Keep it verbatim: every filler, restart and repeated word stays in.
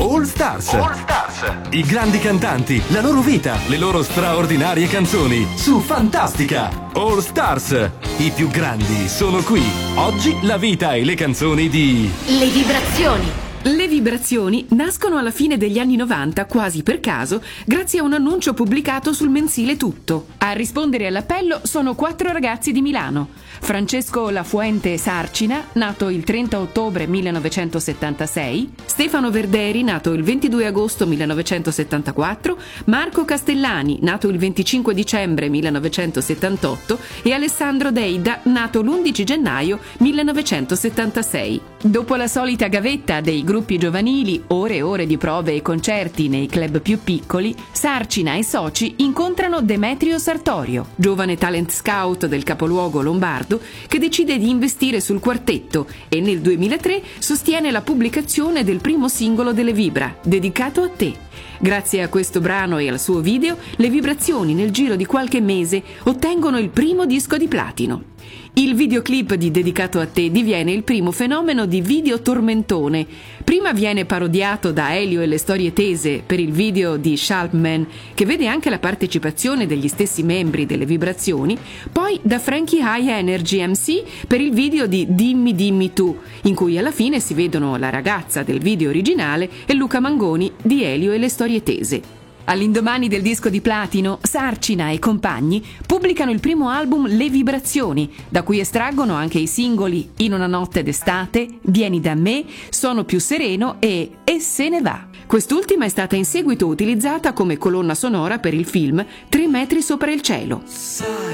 All Stars. All Stars. I grandi cantanti, la loro vita, le loro straordinarie canzoni su Fantastica. All Stars. I più grandi sono qui. Oggi la vita e le canzoni di Le Vibrazioni. Le Vibrazioni nascono alla fine degli anni novanta, quasi per caso, grazie a un annuncio pubblicato sul mensile Tutto. A rispondere all'appello sono quattro ragazzi di Milano. Francesco Lafuente Sarcina, nato il trenta ottobre millenovecentosettantasei, Stefano Verderi, nato il ventidue agosto millenovecentosettantaquattro, Marco Castellani, nato il venticinque dicembre millenovecentosettantotto e Alessandro Deida, nato l'undici gennaio millenovecentosettantasei. Dopo la solita gavetta dei gruppi giovanili, ore e ore di prove e concerti nei club più piccoli, Sarcina e soci incontrano Demetrio Sartorio, giovane talent scout del capoluogo lombardo, che decide di investire sul quartetto e nel duemilatré sostiene la pubblicazione del primo singolo delle Vibra, Dedicato a te. Grazie a questo brano e al suo video, le Vibrazioni nel giro di qualche mese ottengono il primo disco di platino. Il videoclip di Dedicato a te diviene il primo fenomeno di video tormentone. Prima viene parodiato da Elio e le Storie Tese per il video di Sharpman, che vede anche la partecipazione degli stessi membri delle Vibrazioni, poi da Frankie High Energy M C per il video di Dimmi Dimmi Tu, in cui alla fine si vedono la ragazza del video originale e Luca Mangoni di Elio e le Storie Tese. All'indomani del disco di platino, Sarcina e compagni pubblicano il primo album Le Vibrazioni, da cui estraggono anche i singoli In una notte d'estate, Vieni da me, Sono più sereno e E se ne va. Quest'ultima è stata in seguito utilizzata come colonna sonora per il film Tre metri sopra il cielo.